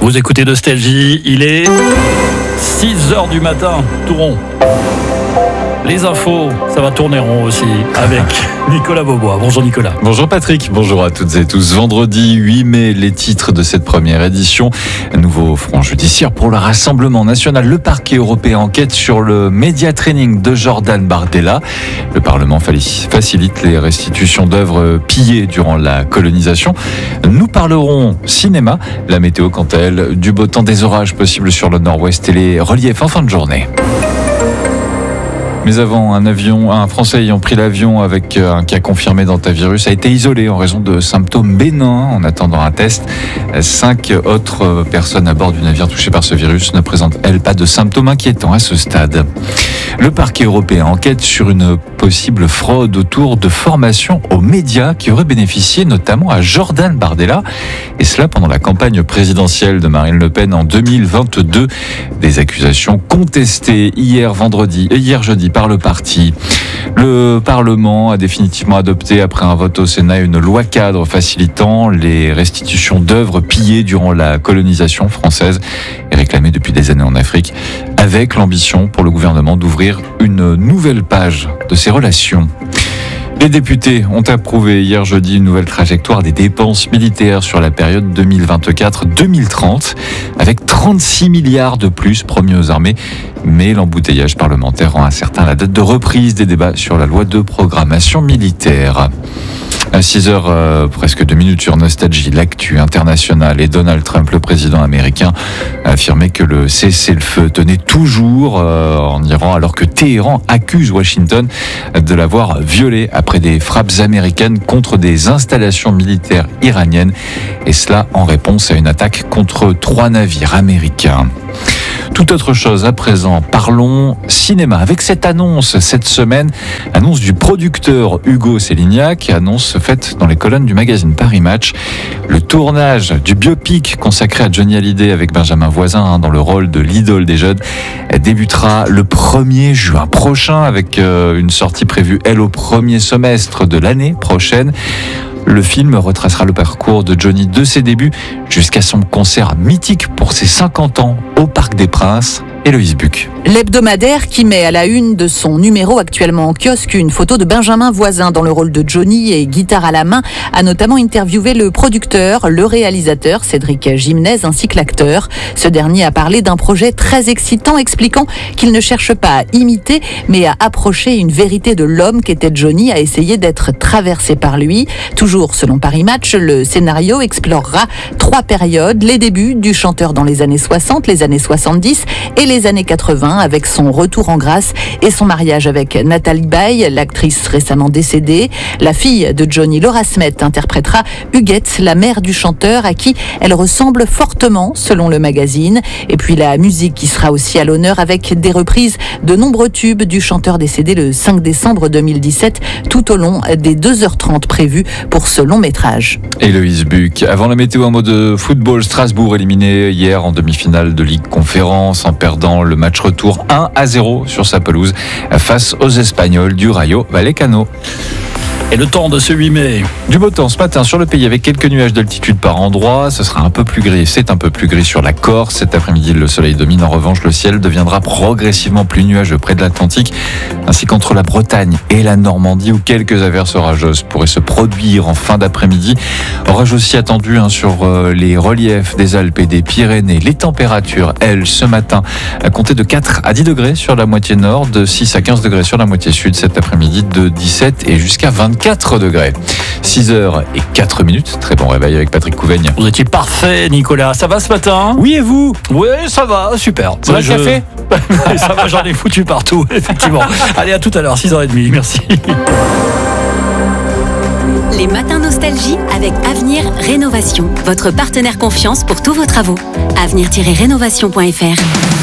Vous écoutez Nostalgie, il est 6h du matin, tout rond. Les infos, ça va tourner rond aussi avec Nicolas Beaubois. Bonjour Nicolas. Bonjour Patrick, bonjour à toutes et tous. Vendredi 8 mai, les titres de cette première édition. Nouveau front judiciaire pour le Rassemblement national. Le parquet européen enquête sur le média training de Jordan Bardella. Le Parlement facilite les restitutions d'œuvres pillées durant la colonisation. Nous parlerons cinéma. La météo, quant à elle, du beau temps, des orages possibles sur le nord-ouest et les reliefs en fin de journée. Mais avant, un Français ayant pris l'avion avec un cas confirmé d'hantavirus a été isolé en raison de symptômes bénins en attendant un test. 5 autres personnes à bord du navire touché par ce virus ne présentent, elles, pas de symptômes inquiétants à ce stade. Le parquet européen enquête sur une possible fraude autour de formations aux médias qui auraient bénéficié notamment à Jordan Bardella, et cela pendant la campagne présidentielle de Marine Le Pen en 2022. Des accusations contestées hier jeudi par le parti. Le Parlement a définitivement adopté après un vote au Sénat une loi cadre facilitant les restitutions d'œuvres pillées durant la colonisation française et réclamées depuis des années en Afrique, avec l'ambition pour le gouvernement d'ouvrir une nouvelle page de ces relations. Les députés ont approuvé hier jeudi une nouvelle trajectoire des dépenses militaires sur la période 2024-2030, avec 36 milliards de plus promis aux armées. Mais l'embouteillage parlementaire rend incertain la date de reprise des débats sur la loi de programmation militaire. À 6h, presque 2 minutes sur Nostalgie, l'actu internationale, et Donald Trump, le président américain, a affirmé que le cessez-le-feu tenait toujours en Iran, alors que Téhéran accuse Washington de l'avoir violé après des frappes américaines contre des installations militaires iraniennes, et cela en réponse à une attaque contre 3 navires américains. Tout autre chose à présent, parlons cinéma avec cette annonce cette semaine, annonce du producteur Hugo Sélignac, annonce faite dans les colonnes du magazine Paris Match. Le tournage du biopic consacré à Johnny Hallyday avec Benjamin Voisin dans le rôle de l'idole des jeunes débutera le 1er juin prochain avec une sortie prévue, elle, au premier semestre de l'année prochaine. Le film retracera le parcours de Johnny de ses débuts jusqu'à son concert mythique pour ses 50 ans au Parc des Princes. Héloïse Buck. L'hebdomadaire qui met à la une de son numéro actuellement en kiosque une photo de Benjamin Voisin dans le rôle de Johnny et guitare à la main a notamment interviewé le producteur, le réalisateur Cédric Gimnez ainsi que l'acteur. Ce dernier a parlé d'un projet très excitant, expliquant qu'il ne cherche pas à imiter mais à approcher une vérité de l'homme qu'était Johnny, à essayer d'être traversé par lui. Toujours selon Paris Match, le scénario explorera 3 périodes: les débuts du chanteur dans les années 60, les années 70 et les années 80, avec son retour en grâce et son mariage avec Nathalie Baye, l'actrice récemment décédée. La fille de Johnny, Laura Smet, interprétera Huguette, la mère du chanteur, à qui elle ressemble fortement selon le magazine. Et puis la musique qui sera aussi à l'honneur avec des reprises de nombreux tubes du chanteur décédé le 5 décembre 2017 tout au long des 2h30 prévues pour ce long métrage. Héloïse Buck. Avant la météo, en mode football, Strasbourg éliminé hier en demi-finale de Ligue Conférence en perdant le match retour 1-0 sur sa pelouse face aux Espagnols du Rayo Vallecano. Et le temps de ce 8 mai. Du beau temps ce matin sur le pays avec quelques nuages d'altitude par endroit. Ce sera un peu plus gris. C'est un peu plus gris sur la Corse. Cet après-midi, le soleil domine. En revanche, le ciel deviendra progressivement plus nuageux près de l'Atlantique, ainsi qu'entre la Bretagne et la Normandie, où quelques averses orageuses pourraient se produire en fin d'après-midi. Orage aussi attendu sur les reliefs des Alpes et des Pyrénées. Les températures, elles, ce matin, à compter de 4 à 10 degrés sur la moitié nord, de 6 à 15 degrés sur la moitié sud. Cet après-midi, de 17 et jusqu'à 24 degrés. 6h04. Très bon réveil avec Patrick Couvaigne. Vous étiez parfait, Nicolas. Ça va ce matin ? Oui, et vous ? Oui, ça va, super. Ça va le café ? Ça va, j'en ai foutu partout, effectivement. Allez, à tout à l'heure, 6h30. Merci. Les matins Nostalgie avec Avenir Rénovation, votre partenaire confiance pour tous vos travaux. avenir-rénovation.fr